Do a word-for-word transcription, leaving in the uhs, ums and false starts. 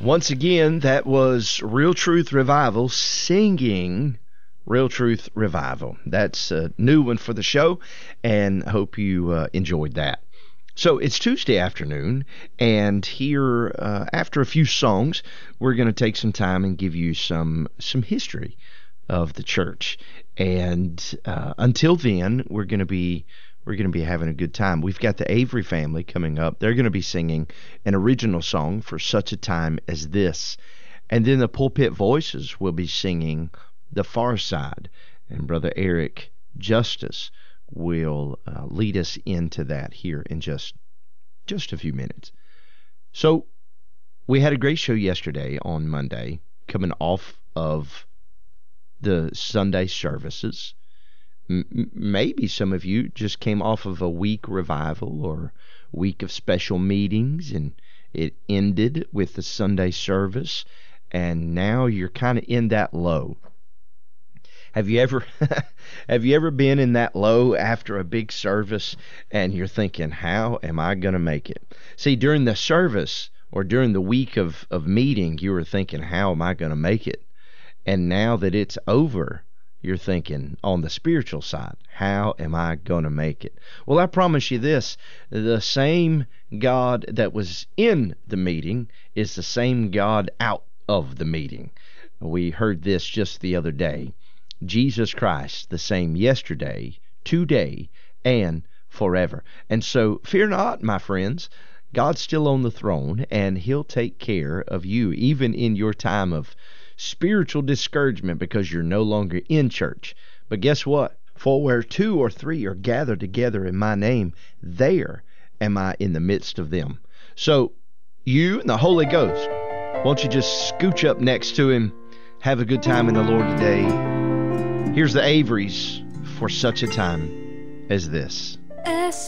Once again, that was Real Truth Revival singing Real Truth Revival. That's a new one for the show, and I hope you uh, enjoyed that. So it's Tuesday afternoon, and here, uh, after a few songs, we're going to take some time and give you some some history of the church. And uh, until then, we're going to be we're going to be having a good time. We've got the Avery family coming up. They're going to be singing an original song, For Such a Time as This. And then the Pulpit Voices will be singing The Far Side, and Brother Eric Justice will uh, lead us into that here in just just a few minutes. So we had a great show yesterday on Monday, coming off of the Sunday services. M- maybe some of you just came off of a week revival or week of special meetings, and it ended with the Sunday service, and now you're kind of in that low. Have you ever have you ever been in that low after a big service and you're thinking, how am I going to make it? See, during the service or during the week of, of meeting, you were thinking, how am I going to make it? And now that it's over, you're thinking on the spiritual side, how am I going to make it? Well, I promise you this, the same God that was in the meeting is the same God out of the meeting. We heard this just the other day. Jesus Christ, the same yesterday, today, and forever. And so, fear not, my friends. God's still on the throne, and He'll take care of you, even in your time of spiritual discouragement because you're no longer in church. But guess what? For where two or three are gathered together in my name, there am I in the midst of them. So, you and the Holy Ghost, won't you just scooch up next to Him, have a good time in the Lord today. Here's the Averys, For Such a Time as This.